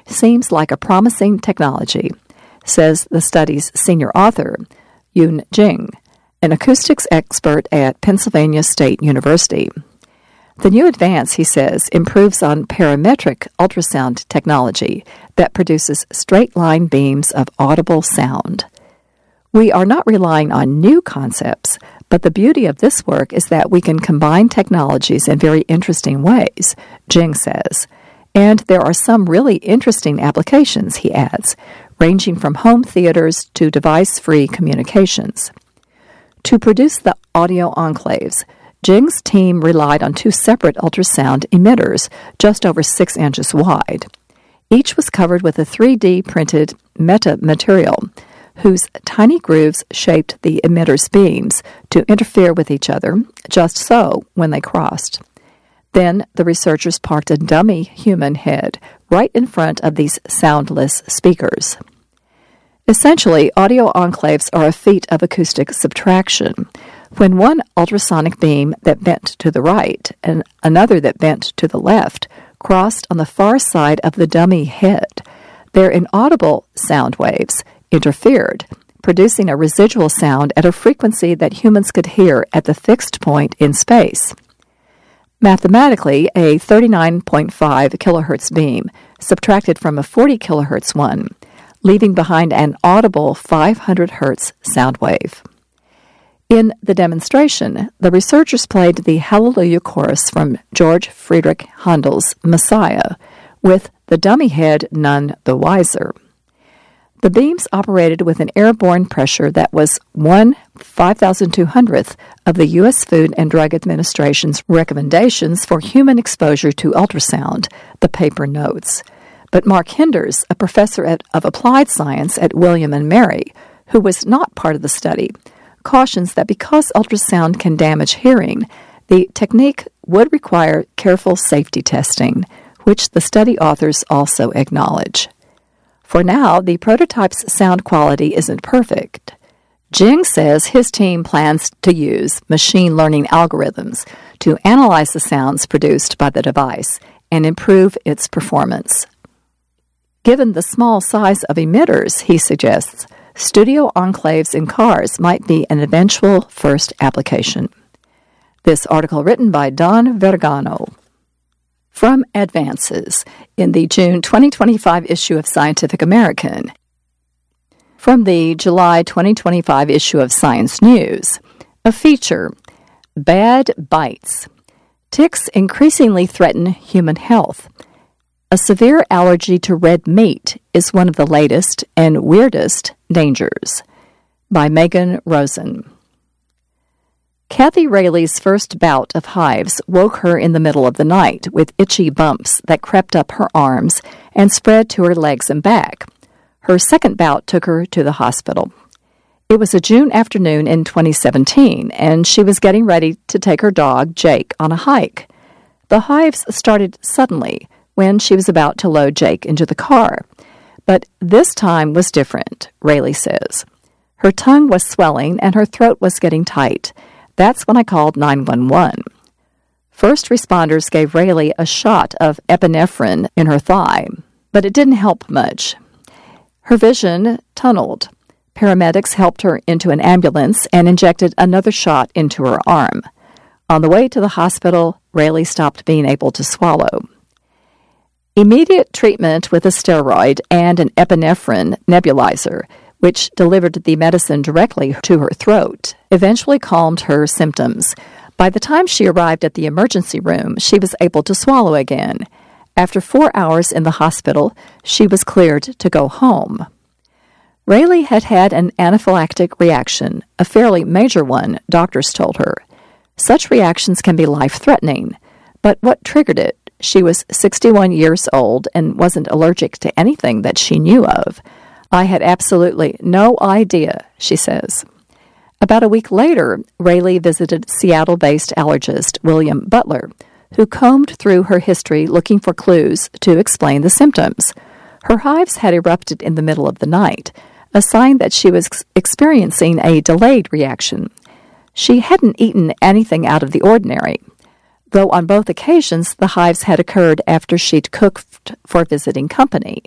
seems like a promising technology, says the study's senior author, Yun Jing, an acoustics expert at Pennsylvania State University. The new advance, he says, improves on parametric ultrasound technology that produces straight-line beams of audible sound. We are not relying on new concepts, but the beauty of this work is that we can combine technologies in very interesting ways, Jing says. And there are some really interesting applications, he adds, ranging from home theaters to device-free communications. To produce the audio enclaves, Jing's team relied on two separate ultrasound emitters just over 6 inches wide. Each was covered with a 3D printed metamaterial whose tiny grooves shaped the emitter's beams to interfere with each other, just so when they crossed. Then the researchers parked a dummy human head right in front of these soundless speakers. Essentially, audio enclaves are a feat of acoustic subtraction. When one ultrasonic beam that bent to the right and another that bent to the left crossed on the far side of the dummy head, their inaudible sound waves interfered, producing a residual sound at a frequency that humans could hear at the fixed point in space. Mathematically, a 39.5 kilohertz beam subtracted from a 40 kilohertz one, leaving behind an audible 500 hertz sound wave. In the demonstration, the researchers played the Hallelujah Chorus from George Friedrich Handel's Messiah, with the dummy head none the wiser. The beams operated with an airborne pressure that was 1/5200th of the U.S. Food and Drug Administration's recommendations for human exposure to ultrasound, the paper notes. But Mark Hinders, a professor of applied science at William & Mary, who was not part of the study, cautions that because ultrasound can damage hearing, the technique would require careful safety testing, which the study authors also acknowledge. For now, the prototype's sound quality isn't perfect. Jing says his team plans to use machine learning algorithms to analyze the sounds produced by the device and improve its performance. Given the small size of emitters, he suggests, studio enclaves in cars might be an eventual first application. This article written by Don Vergano. From Advances in the June 2025 issue of Scientific American. From the July 2025 issue of Science News, a feature, Bad Bites. Ticks increasingly threaten human health. A severe allergy to red meat is one of the latest and weirdest dangers. By Megan Rosen. Kathy Rayleigh's first bout of hives woke her in the middle of the night with itchy bumps that crept up her arms and spread to her legs and back. Her second bout took her to the hospital. It was a June afternoon in 2017, and she was getting ready to take her dog, Jake, on a hike. The hives started suddenly when she was about to load Jake into the car. But this time was different, Rayleigh says. Her tongue was swelling and her throat was getting tight. That's when I called 911. First responders gave Rayleigh a shot of epinephrine in her thigh, but it didn't help much. Her vision tunneled. Paramedics helped her into an ambulance and injected another shot into her arm. On the way to the hospital, Rayleigh stopped being able to swallow. Immediate treatment with a steroid and an epinephrine nebulizer, which delivered the medicine directly to her throat, eventually calmed her symptoms. By the time she arrived at the emergency room, she was able to swallow again. After 4 hours in the hospital, she was cleared to go home. Rayleigh had had an anaphylactic reaction, a fairly major one, doctors told her. Such reactions can be life-threatening. But what triggered it? She was 61 years old and wasn't allergic to anything that she knew of. I had absolutely no idea, she says. About a week later, Rayleigh visited Seattle-based allergist William Butler, who combed through her history looking for clues to explain the symptoms. Her hives had erupted in the middle of the night, a sign that she was experiencing a delayed reaction. She hadn't eaten anything out of the ordinary, though on both occasions the hives had occurred after she'd cooked for visiting company.